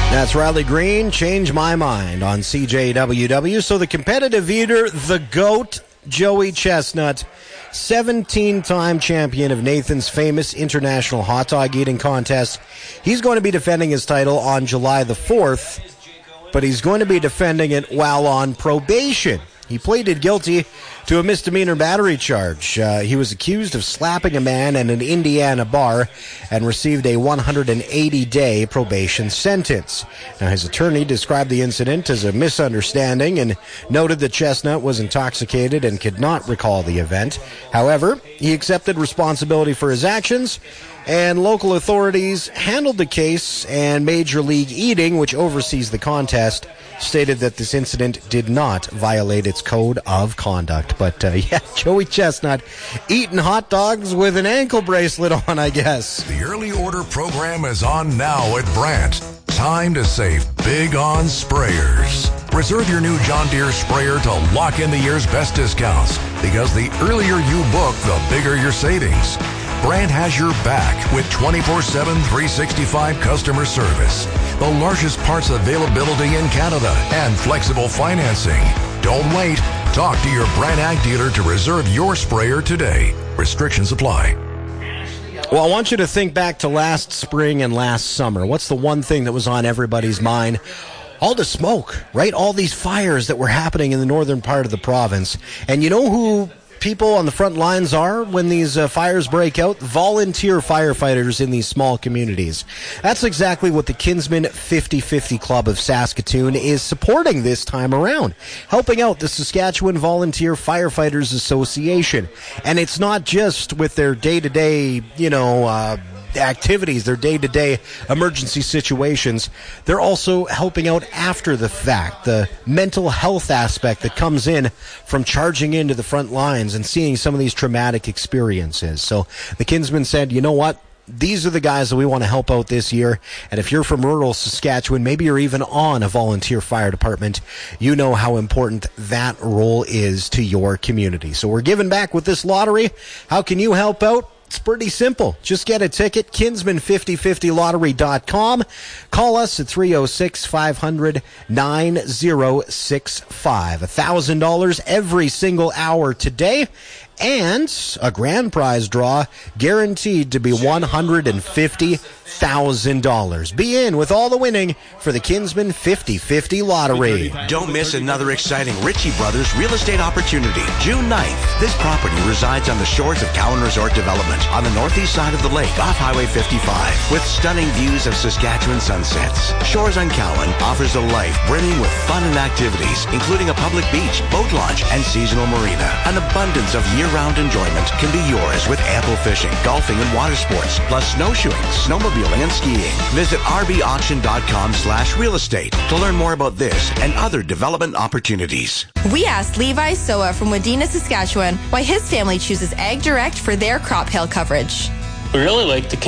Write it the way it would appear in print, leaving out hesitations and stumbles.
That's Riley Green, Change My Mind on CJWW. So the competitive eater, the GOAT, Joey Chestnut, 17-time champion of Nathan's famous international hot dog eating contest. He's going to be defending his title on July the 4th, but he's going to be defending it while on probation. He pleaded guilty to a misdemeanor battery charge. He was accused of slapping a man in an Indiana bar and received a 180-day probation sentence. Now, his attorney described the incident as a misunderstanding and noted that Chestnut was intoxicated and could not recall the event. However, he accepted responsibility for his actions, and local authorities handled the case, and Major League Eating, which oversees the contest, stated that this incident did not violate its code of conduct. But, Joey Chestnut eating hot dogs with an ankle bracelet on, I guess. The early order program is on now at Brandt. Time to save big on sprayers. Reserve your new John Deere sprayer to lock in the year's best discounts, because the earlier you book, the bigger your savings. Brandt has your back with 24/7, 365 customer service, the largest parts availability in Canada, and flexible financing. Don't wait. Talk to your Brandt Ag dealer to reserve your sprayer today. Restrictions apply. Well, I want you to think back to last spring and last summer. What's the one thing that was on everybody's mind? All the smoke, right? All these fires that were happening in the northern part of the province. And you know who people on the front lines are when these fires break out? Volunteer firefighters in these small communities. That's exactly what the Kinsman 50/50 Club of Saskatoon is supporting this time around, helping out the Saskatchewan Volunteer Firefighters Association. And it's not just with their day-to-day, activities, their day-to-day emergency situations. They're also helping out after the fact, the mental health aspect that comes in from charging into the front lines and seeing some of these traumatic experiences. So the Kinsmen said, you know what? These are the guys that we want to help out this year. And if you're from rural Saskatchewan, maybe you're even on a volunteer fire department, you know how important that role is to your community. So we're giving back with this lottery. How can you help out? It's pretty simple. Just get a ticket, kinsman5050lottery.com. Call us at 306-500-9065. $1,000 every single hour today. And a grand prize draw guaranteed to be $150,000. Be in with all the winning for the Kinsman 50/50 Lottery. Don't miss another exciting Ritchie Brothers real estate opportunity. June 9th. This property resides on the shores of Cowan Resort Development on the northeast side of the lake off Highway 55 with stunning views of Saskatchewan sunsets. Shores on Cowan offers a life brimming with fun and activities, including a public beach, boat launch, and seasonal marina. An abundance of year-round enjoyment can be yours with ample fishing, golfing, and water sports, plus snowshoeing, snowmobiling, and skiing. Visit rbauction.com/real estate to learn more about this and other development opportunities. We asked Levi Soa from Wadena, Saskatchewan, why his family chooses Ag Direct for their crop hail coverage. We really like the